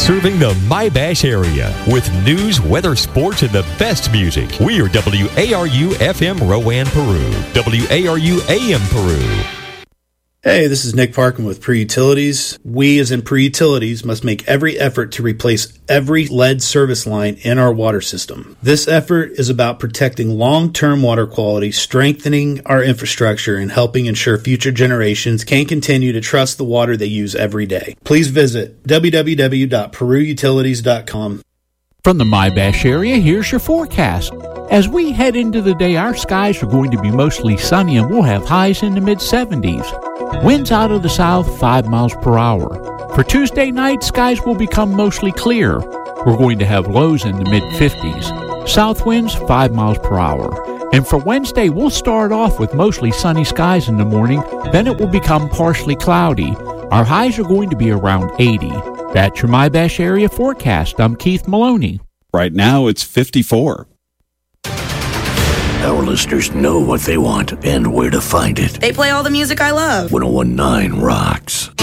Serving the My-Bash area with news, weather, sports, and the best music. We are WARU FM Rowan, Peru. WARU AM Peru. Hey, this is Nick Parkin with Pre-Utilities. We, as in Pre-Utilities, must make every effort to replace every lead service line in our water system. This effort is about protecting long-term water quality, strengthening our infrastructure, and helping ensure future generations can continue to trust the water they use every day. Please visit www.peruutilities.com. From the My-Bash area, here's your forecast. As we head into the day, our skies are going to be mostly sunny and we'll have highs in the mid-70s. Winds out of the south, 5 miles per hour. For Tuesday night, skies will become mostly clear. We're going to have lows in the mid-50s. South winds, 5 miles per hour. And for Wednesday, we'll start off with mostly sunny skies in the morning, then it will become partially cloudy. Our highs are going to be around 80. That's your My-Bash area forecast. I'm Keith Maloney. Right now, it's 54. Our listeners know what they want and where to find it. They play all the music I love. 101.9 rocks.